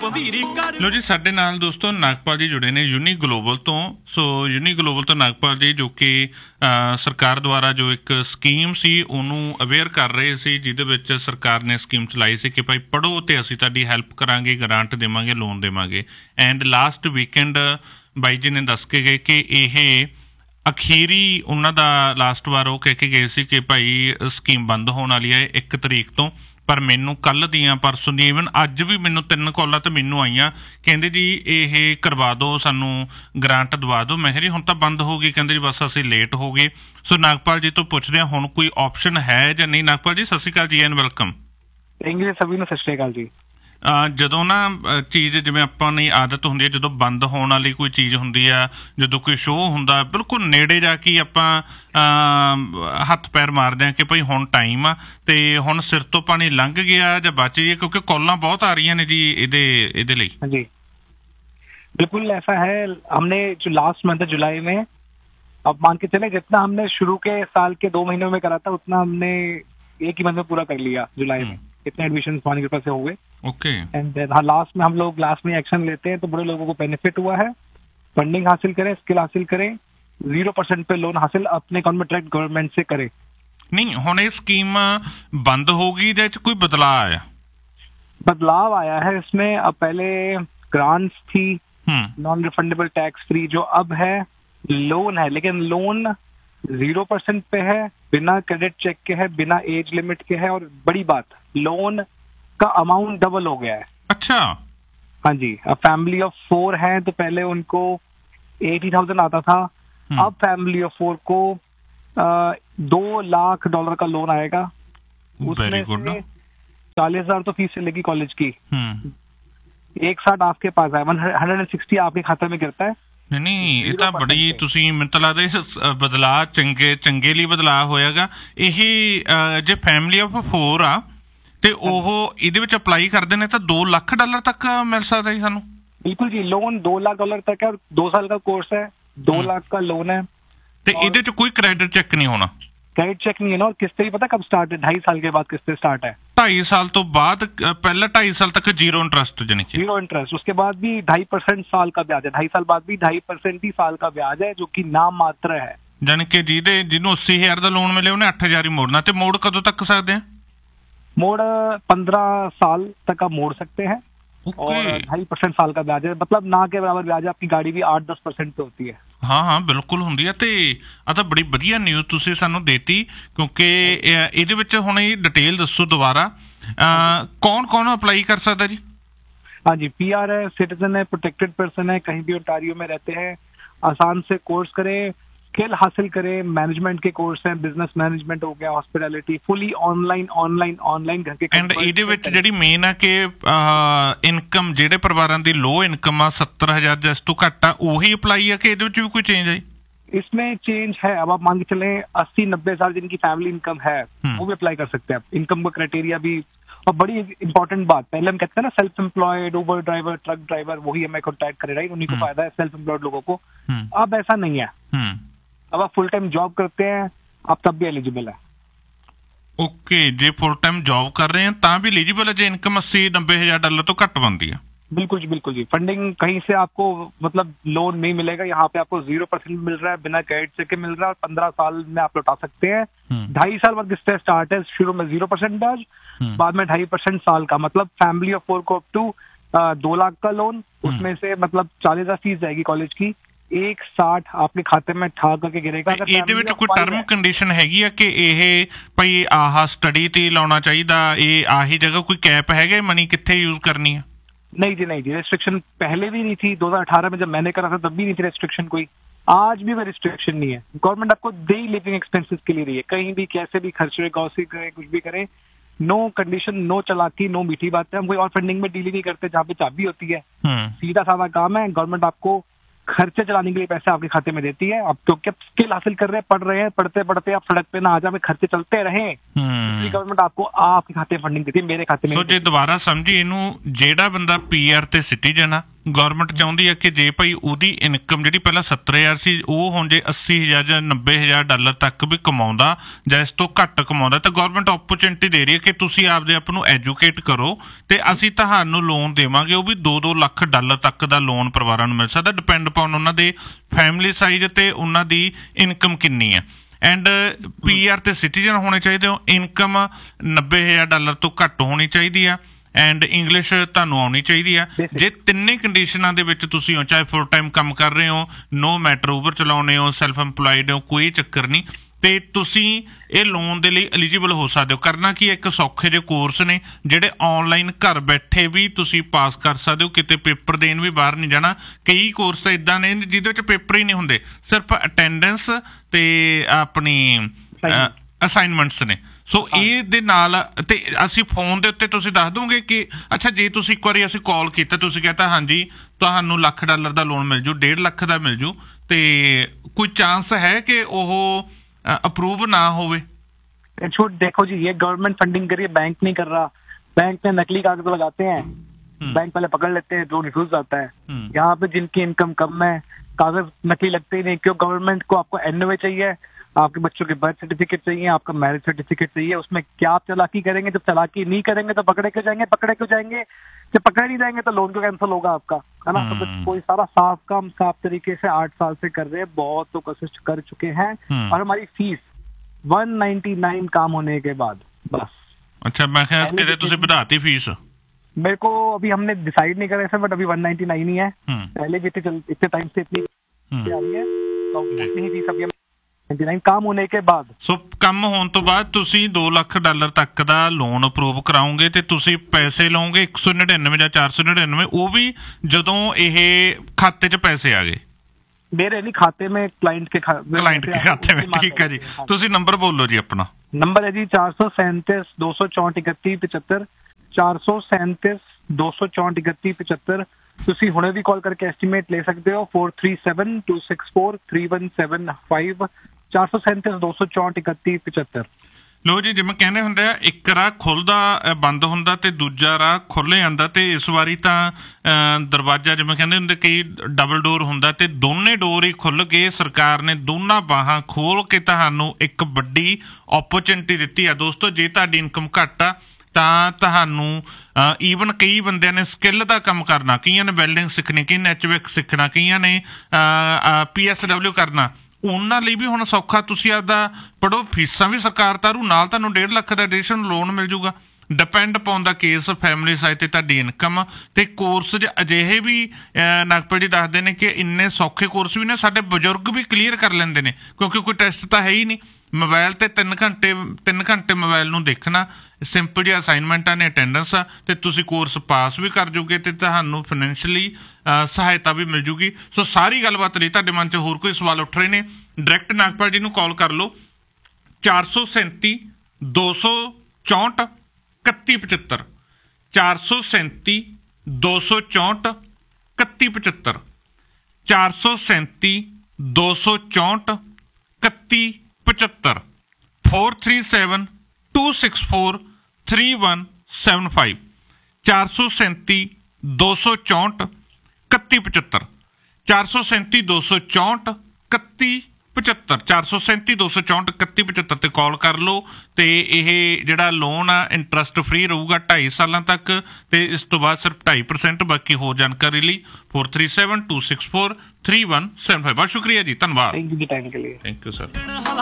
लो जी साडे नाल दोस्तों नागपाल जी जुड़े ने यूनी ग्लोबल तो। सो यूनी ग्लोबल तो नागपाल जी जो कि सरकार द्वारा जो एक स्कीम सी उन्होंने अवेयर कर रहे सी जिहदे विच सरकार ने स्कीम चलाई सी कि भाई पढ़ो तो असीं तुहाडी हैल्प करांगे, grant देवांगे, loan देवांगे। And last weekend by जी ने दस के गए कि यह अखीरी उन्हों का लास्ट वार वो कह के गए सी कि भाई स्कीम बंद होने वाली है 1 तरीक तो। पर मैनू कल दियां परसों दी ईवन अज भी मैनू 3 कॉलां तो मैनू आईयां कहंदे जी ये करवा दो, सानू ग्रांट दवा दो। मैं जी हुण तां बंद हो गई, कहंदे जी बस असीं लेट हो गए। सो नागपाल जी तो पुछदे हां हुण कोई ऑप्शन है जां नहीं। नागपाल जी सत श्री अकाल जी एंड वेलकम। सभी नूं सत श्री अकाल जी। ਜਦੋਂ ਨਾ ਚੀਜ਼ ਜਿਵੇਂ ਆਪਾਂ ਨੂੰ ਆਦਤ ਹੁੰਦੀ ਹੈ ਜਦੋਂ ਬੰਦ ਹੋਣ ਵਾਲੀ ਕੋਈ ਚੀਜ਼ ਹੁੰਦੀ ਆ, ਜਦੋਂ ਕੋਈ ਸ਼ੋਅ ਹੁੰਦਾ ਬਿਲਕੁਲ ਨੇੜੇ ਜਾ ਕੇ ਆਪਾਂ ਹੱਥ ਪੈਰ ਮਾਰਦੇ ਆ ਕਿ ਭਾਈ ਹੁਣ ਟਾਈਮ ਆ ਤੇ ਹੁਣ ਸਿਰ ਤੋਂ ਪਾਣੀ ਲੰਘ ਗਿਆ ਜਾਂ ਬਚ ਗਿਆ, ਕਿਉਂਕਿ ਕਾਲਾਂ ਬਹੁਤ ਆ ਰਹੀਆਂ ਨੇ ਜੀ ਇਹਦੇ ਲਈ। जी बिल्कुल ऐसा है। हमने जो लास्ट मंथ है जुलाई में, अब मान के चले जितना हमने शुरू के साल के 2 महीनों में करा था उतना हमने एक ही मंथ में पूरा कर लिया जुलाई में। कितने एडमिशन पानी कृपा से हुए। ओके। एंड देन हाँ लास्ट में हम लोग लास्ट में एक्शन लेते हैं तो बड़े लोगों को बेनिफिट हुआ है। फंडिंग हासिल करें, स्किल हासिल करें, 0% पे लोन हासिल अपने अकाउंट में डायरेक्ट गवर्नमेंट से करें। नहीं हुण ये स्कीम बंद होगी या कोई बदलाव आया? बदलाव आया है इसमें। अब पहले ग्रांट्स थी, नॉन रिफंडेबल टैक्स फ्री, जो अब है लोन है, लेकिन लोन 0% पे है, बिना क्रेडिट चेक के है, बिना एज लिमिट के है, और बड़ी बात लोन का अमाउंट डबल हो गया है। अच्छा। हाँ जी। अब फैमिली ऑफ 4 है तो पहले उनको 80,000 आता था, अब फैमिली ऑफ 4 को $2 लाख का लोन आएगा। उसमें से 40,000 तो फीस चलेगी कॉलेज की। 160 आपके पास है, 160 आपके खाते में गिरता है। नहीं ਇਹ ਤਾਂ ਬੜੀ ਤੁਸੀਂ ਮੈਨੂੰ ਤਾਂ ਲੱਗਦਾ ਇਸ ਬਦਲਾਅ ਚੰਗੇ ਲਈ ਬਦਲਾਅ ਹੋਇਆਗਾ। ਇਹ ਜੇ ਫੈਮਿਲੀ ਆਫ 4 ਆ ਤੇ ਉਹ ਇਹਦੇ ਵਿੱਚ ਅਪਲਾਈ ਕਰਦੇ ਨੇ ਤਾਂ $2 ਲੱਖ ਤੱਕ ਮਿਲ ਸਕਦਾ ਜੀ ਸਾਨੂੰ। बिल्कुल जी, लोन $2 लाख तक है, 2 साल का कोर्स है, 2 लाख का लोन है। ਤੇ ਇਹਦੇ ਚ ਕੋਈ ਕ੍ਰੈਡਿਟ ਚੈੱਕ नहीं होना? क्रेडिट चेक नहीं है ना। और किस्तें भी पता कब स्टार्ट है? 2.5 साल के बाद किस्तें स्टार्ट है। 2.5 साल तो बाद, पहले 2.5 साल तक 0 इंटरेस्ट, यानी कि 0 इंटरेस्ट। उसके बाद भी 2.5% साल का ब्याज है, 2.5 साल बाद भी 2.5% ही साल का ब्याज है, जो कि नाम मात्र है। यानी कि जिन्होंने 80,000 का लोन मिले उन्हें 8,000 ही मोड़ना। तो मोड़ कदों तक सकते हैं? मोड़ 15 साल तक आप मोड़ सकते हैं। और 2.5% साल का ब्याज है, मतलब ना के बराबर ब्याज है। आपकी गाड़ी भी 8-10% पे होती है। हाँ हाँ बिल्कुल होंदी है। ते आ तां बड़ी वधिया न्यूज़ तुसीं सानूं देती, क्योंकि इहदे विच हुण डिटेल दस्सो दोबारा कौन कौन अप्लाई कर सकदा जी? हाँ जी, PR है, सिटीजन है, प्रोटेक्टेड पर्सन है, कहीं भी ओंटारियो में रहते हैं, आसान से कोर्स करें, स्किल हासिल करें। मैनेजमेंट के कोर्स हैं, बिजनेस मैनेजमेंट हो गया, हॉस्पिटैलिटी, फुली ऑनलाइन घर के। एंड ਇਹਦੇ ਵਿੱਚ ਜਿਹੜੀ ਮੇਨ ਆ ਕਿ ਇਨਕਮ ਜਿਹੜੇ ਪਰਿਵਾਰਾਂ ਦੀ लो ਇਨਕਮ ਆ 70,000 ਜਿਸ ਤੋਂ ਘੱਟ ਆ ਉਹੀ ਅਪਲਾਈ ਆ ਕਿ ਇਹਦੇ ਵਿੱਚ ਵੀ ਕੋਈ ਚੇਂਜ ਹੈ? इसमें चेंज है। अब आप मान के चले 80-90 हजार जिनकी फैमिली इनकम है वो भी अप्लाई कर सकते हैं। इनकम का क्राइटेरिया भी। और बड़ी इंपॉर्टेंट बात, पहले हम कहते हैं ना सेल्फ एम्प्लॉयड, उबर ड्राइवर, ट्रक ड्राइवर, वही हमें कॉन्टैक्ट करे, राइट? उन्हीं को फायदा है, सेल्फ एम्प्लॉयड लोगों को। अब ऐसा नहीं है। अब आप फुल टाइम जॉब करते हैं आप तब भी एलिजिबल है। ओके, जे फुल टाइम जॉब कर रहे हैं तां भी एलिजिबल है जे इनकम 80-90 हजार तो घट बनती है? बिल्कुल जी, बिल्कुल जी। फंडिंग कहीं से आपको मतलब लोन नहीं मिलेगा, यहाँ पे आपको 0% मिल रहा है, बिना क्रेडिट चेक मिल रहा है, और 15 साल में आप लौटा सकते हैं। 2.5 साल बाद किस्तें स्टार्ट है, शुरू में 0% ब्याज, बाद में 2.5% साल का। मतलब फैमिली ऑफ 4 को अप टू 2 लाख का लोन, उसमें से मतलब 40,000 फीस जाएगी कॉलेज की, 160 आपके खाते में ठा करके गिरेगा। ਇਹਦੇ ਵਿੱਚ ਕੋਈ ਟਰਮ ਕੰਡੀਸ਼ਨ ਹੈਗੀ ਆ ਕਿ ਇਹ ਭਾਈ ਆਹ ਸਟੱਡੀ ਤੇ ਲਾਉਣਾ ਚਾਹੀਦਾ, ਇਹ ਆਹੀ ਜਗ੍ਹਾ ਕੋਈ ਕੈਪ ਹੈਗਾ ਮਨੀ ਕਿੱਥੇ यूज करनी है? नहीं जी, नहीं जी, रेस्ट्रिक्शन पहले भी नहीं थी। 2018 में जब मैंने करा था तब भी नहीं थी रेस्ट्रिक्शन कोई। आज भी कोई रेस्ट्रिक्शन नहीं है। गवर्नमेंट आपको डेली लिविंग एक्सपेंसेस के लिए रही है, कहीं भी कैसे भी खर्चे गौसी करें, कुछ भी करें, नो कंडीशन, नो चालाकी, नो मीठी बात है। हम कोई और फंडिंग में डील नहीं करते जहाँ पे चाबी होती है। सीधा साधा काम है। गवर्नमेंट आपको खर्चे चलाने के लिए पैसे आपके खाते में देती है। आप क्योंकि आप स्किल हासिल कर रहे हैं, पढ़ रहे हैं, पढ़ते पढ़ते आप सड़क पे ना आ जाए, खर्चे चलते रहें, गवर्नमेंट आपको आपके खाते में फंडिंग देती है, मेरे खाते में। सो जे दोबारा समझी इनू, जेड़ा बंदा PR ते सिटीजन आ ਗਵਰਨਮੈਂਟ ਚਾਹੁੰਦੀ ਹੈ ਕਿ ਜੇ ਭਾਈ ਉਹਦੀ ਇਨਕਮ ਜਿਹੜੀ ਪਹਿਲਾਂ 70,000 ਸੀ ਉਹ ਹੁਣ ਜੇ 80,000 ਜਾਂ 90,000 ਡਾਲਰ ਤੱਕ ਵੀ ਕਮਾਉਂਦਾ ਜਾਂ ਇਸ ਤੋਂ ਘੱਟ ਕਮਾਉਂਦਾ ਤਾਂ ਗਵਰਨਮੈਂਟ ਓਪਰਚੁਨਿਟੀ ਦੇ ਰਹੀ ਹੈ ਕਿ ਤੁਸੀਂ ਆਪਦੇ ਆਪ ਨੂੰ ਐਜੂਕੇਟ ਕਰੋ ਤੇ ਅਸੀਂ ਤੁਹਾਨੂੰ ਲੋਨ ਦੇਵਾਂਗੇ। ਉਹ ਵੀ 2-2 ਲੱਖ ਡਾਲਰ ਤੱਕ ਦਾ ਲੋਨ ਪਰਿਵਾਰਾਂ ਨੂੰ ਮਿਲ ਸਕਦਾ, ਡਿਪੈਂਡ ਅਪਨ ਉਹਨਾਂ ਦੇ ਫੈਮਿਲੀ ਸਾਈਜ਼ ਤੇ ਉਹਨਾਂ ਦੀ ਇਨਕਮ ਕਿੰਨੀ ਹੈ। ਐਂਡ PR ਤੇ ਸਿਟੀਜ਼ਨ ਹੋਣੇ ਚਾਹੀਦੇ ਹੋ, ਇਨਕਮ 90,000 ਡਾਲਰ ਤੋਂ ਘੱਟ ਹੋਣੀ ਚਾਹੀਦੀ ਆ ਐਂਡ ਇੰਗਲਿਸ਼ ਤੁਹਾਨੂੰ ਆਉਣੀ ਚਾਹੀਦੀ ਆ। ਜੇ ਤਿੰਨੇ ਕੰਡੀਸ਼ਨਾਂ ਦੇ ਵਿੱਚ ਤੁਸੀਂ ਹੋ, ਚਾਹੇ ਫੁੱਲ ਟਾਈਮ ਕੰਮ ਕਰ ਰਹੇ ਹੋ, ਨੋ ਮੈਟਰ ਉਬਰ ਚਲਾਉਂਦੇ ਹੋ, ਸੈਲਫ ਇੰਪਲਾਇਡ ਹੋ, ਕੋਈ ਚੱਕਰ ਨਹੀਂ, ਤੇ ਤੁਸੀਂ ਇਹ ਲੋਨ ਦੇ ਲਈ ਐਲੀਜੀਬਲ ਹੋ ਸਕਦੇ ਹੋ। ਕਰਨਾ ਕੀ, ਇੱਕ ਸੌਖੇ ਜਿਹੇ ਕੋਰਸ ਨੇ ਜਿਹੜੇ ਆਨਲਾਈਨ ਘਰ ਬੈਠੇ ਵੀ ਤੁਸੀਂ ਪਾਸ ਕਰ ਸਕਦੇ ਹੋ, ਕਿਤੇ ਪੇਪਰ ਦੇਣ ਵੀ ਬਾਹਰ ਨਹੀਂ ਜਾਣਾ। ਕਈ ਕੋਰਸ ਤਾਂ ਇਦਾਂ ਨੇ ਜਿਹਦੇ ਵਿੱਚ ਪੇਪਰ ਹੀ ਨਹੀਂ ਹੁੰਦੇ, ਸਿਰਫ ਅਟੈਂਡੈਂਸ ਤੇ ਆਪਣੀ ਅਸਾਈਨਮੈਂਟਸ ਨੇ। ਸੋ ਇਹਦੇ ਨਾਲ ਤੇ ਅਸੀਂ ਫੋਨ ਦੇ ਉੱਤੇ ਤੁਸੀਂ ਦੱਸ ਦੋਗੇ ਕਿ ਅੱਛਾ ਜੇ ਤੁਸੀਂ ਇੱਕ ਵਾਰੀ ਅਸੀਂ ਕਾਲ ਕੀਤਾ, ਤੁਸੀਂ ਕਹਤਾ ਹਾਂਜੀ ਤੁਹਾਨੂੰ $1 ਲੱਖ ਦਾ ਲੋਨ ਮਿਲ ਜੂ, 1.5 ਲੱਖ ਦਾ ਮਿਲ ਜੂ, ਤੇ ਕੋਈ ਚਾਂਸ ਹੈ कि वो अप्रूव ना होवे? छूट देखो जी, ये गवर्नमेंट फंडिंग करिए, बैंक नहीं कर रहा। बैंक में नकली कागज लगाते हैं, बैंक पहले पकड़ लेते हैं, जो रिफ्यूज जाता है। यहाँ पे जिनकी इनकम कम है कागज नकली लगते ही नहीं, क्यों? गवर्नमेंट को आपको एनओए चाहिए, आपके बच्चों के बर्थ सर्टिफिकेट चाहिए, आपका मैरिज सर्टिफिकेट चाहिए। उसमें क्या आप चालाकी करेंगे? जब चालाकी नहीं करेंगे तो पकड़े क्यों जाएंगे? पकड़े क्यों जाएंगे? जब पकड़े नहीं जाएंगे तो लोन क्यों कैंसिल होगा आपका, है ना? तो कोई सारा साफ काम साफ तरीके से 8 साल से कर रहे हैं, बहुत लोग कोशिश कर चुके हैं। और हमारी फीस 199 काम होने के बाद बस। अच्छा, मैं कहते तुझे बढ़ाती फीस? मेरे को अभी हमने डिसाइड नहीं करा सर, बट अभी 199 ही है। पहले भी इतने टाइम से इतनी आ रही है, तो उतनी ही फीस अभी 99 काम होने के बाद। ਸੋ ਕੰਮ ਹੋਣ ਤੋਂ ਬਾਅਦ ਤੁਸੀਂ $2 ਲੱਖ ਤੱਕ ਦਾ ਲੋਨ ਅਪਰੂਵ ਕਰਾਓਗੇ ਤੇ ਤੁਸੀਂ ਪੈਸੇ ਲਓਗੇ 199 ਜਾਂ 499, ਉਹ ਵੀ ਜਦੋਂ ਇਹ ਖਾਤੇ 'ਚ ਪੈਸੇ ਆ ਗਏ। मेरे नहीं खाते में, क्लाइंट के खाते में। ठीक है जी, ਤੁਸੀਂ ਨੰਬਰ ਬੋਲੋ ਜੀ ਆਪਣਾ। नंबर है जी 437 264 31 75, 437 264 31 75। ਤੁਸੀਂ ਹੁਣੇ ਵੀ ਕਾਲ ਕਰਕੇ ਐਸਟੀਮੇਟ ਲੈ ਸਕਦੇ ਹੋ 437 264 3175, 437 264 31 75। ਲੋ ਜੀ, ਜਿਵੇਂ ਕਹਿੰਦੇ ਹੁੰਦੇ ਆ, ਇੱਕ ਰਾਹ ਖੁੱਲਦਾ ਬੰਦ ਹੁੰਦਾ ਤੇ ਦੂਜਾ ਰਾਹ ਖੁੱਲ੍ਹ ਜਾਂਦਾ, ਤੇ ਇਸ ਵਾਰੀ ਤਾਂ ਦਰਵਾਜ਼ਾ ਜਿਵੇਂ ਕਹਿੰਦੇ ਹੁੰਦੇ ਕਈ ਡਬਲ ਡੋਰ ਹੁੰਦਾ ਤੇ ਦੋਨੇ ਡੋਰ ਹੀ ਖੁੱਲ੍ਹ ਗਏ। ਸਰਕਾਰ ਨੇ ਦੋਨਾਂ ਬਾਹਾਂ ਖੋਲ ਕੇ ਤੁਹਾਨੂੰ ਇੱਕ ਵੱਡੀ ਓਪਰਚੁਨਿਟੀ ਦਿੱਤੀ ਆ। ਦੋਸਤੋ, ਜੇ ਤੁਹਾਡੀ ਇਨਕਮ ਘੱਟ ਆ ਤਾਂ ਤੁਹਾਨੂੰ ਈਵਨ ਕਈ ਬੰਦਿਆਂ ਨੇ ਸਕਿੱਲ ਦਾ ਕੰਮ ਕਰਨਾ, ਕਈਆਂ ਨੇ ਵੈਲਡਿੰਗ ਸਿੱਖਣੀ, ਕਈ ਨੇ HVAC ਸਿੱਖਣਾ, ਕਈਆਂ ਨੇ PSW ਕਰਨਾ, ਉਹਨਾਂ ਲਈ ਵੀ ਹੁਣ ਸੌਖਾ। ਤੁਸੀਂ ਆਪਦਾ ਪੜ੍ਹੋ, ਫੀਸਾਂ ਵੀ ਸਰਕਾਰ ਤਾਰੂ, ਨਾਲ ਤੁਹਾਨੂੰ 1.5 ਲੱਖ ਦਾ ਐਡੀਸ਼ਨ ਲੋਨ ਮਿਲ ਜੂਗਾ। ਡਿਪੈਂਡ ਅਪੋਨ ਦਾ ਕੇਸ, ਫੈਮਿਲੀ ਸਾਈਜ਼ ਤੇ ਤੁਹਾਡੀ ਇਨਕਮ ਤੇ ਕੋਰਸ ਅਜਿਹੇ ਵੀ ਨਾਗਪੁਰ ਜੀ ਦੱਸਦੇ ਨੇ ਕਿ ਇੰਨੇ ਸੌਖੇ ਕੋਰਸ ਵੀ ਨੇ, ਸਾਡੇ ਬਜ਼ੁਰਗ ਵੀ ਕਲੀਅਰ ਕਰ ਲੈਂਦੇ ਨੇ, ਕਿਉਂਕਿ ਕੋਈ ਟੈਸਟ ਤਾਂ ਹੈ ਹੀ ਨਹੀਂ। ਮੋਬਾਇਲ ਤੇ 3 ਘੰਟੇ ਮੋਬਾਇਲ ਨੂੰ ਦੇਖਣਾ, ਸਿੰਪਲ ਜਿਹੀ ਅਸਾਈਨਮੈਂਟਾਂ ਨੇ, ਅਟੈਂਡੈਂਸ ਆ, ਤੇ ਤੁਸੀਂ ਕੋਰਸ ਪਾਸ ਵੀ ਕਰ ਜੋਗੇ ਤੇ ਤੁਹਾਨੂੰ ਫਾਈਨੈਂਸ਼ੀਅਲੀ ਸਹਾਇਤਾ ਵੀ ਮਿਲ ਜੂਗੀ। ਸੋ ਸਾਰੀ ਗੱਲਬਾਤ ਲਈ ਤੁਹਾਡੇ ਮਨ 'ਚ ਹੋਰ ਕੋਈ ਸਵਾਲ ਉੱਠ ਰਹੇ ਨੇ, ਡਾਇਰੈਕਟ ਨਾਗਪਾਲ ਜੀ ਨੂੰ ਕਾਲ ਕਰ ਲਓ 437 264 3175, 437 264 3175, 437 264 3175, 437 264 3175, 437 264 3175, 437 264 3175, 437 264 3175 ਤੇ ਕਾਲ ਕਰ ਲਓ। ਤੇ ਇਹ ਜਿਹੜਾ ਲੋਨ ਆ ਇੰਟਰਸਟ ਫ੍ਰੀ ਰਹੂਗਾ 2.5 ਸਾਲਾਂ ਤੱਕ, ਤੇ ਇਸ ਤੋਂ ਬਾਅਦ ਸਿਰਫ 2.5%। ਬਾਕੀ ਹੋਰ ਜਾਣਕਾਰੀ ਲਈ 437 264 3175। ਬਹੁਤ ਸ਼ੁਕਰੀਆ ਜੀ, ਧੰਨਵਾਦ। ਥੈਂਕ ਯੂ ਜੀ ਟਾਈਮ ਕੇ ਲਈ। Thank you sir.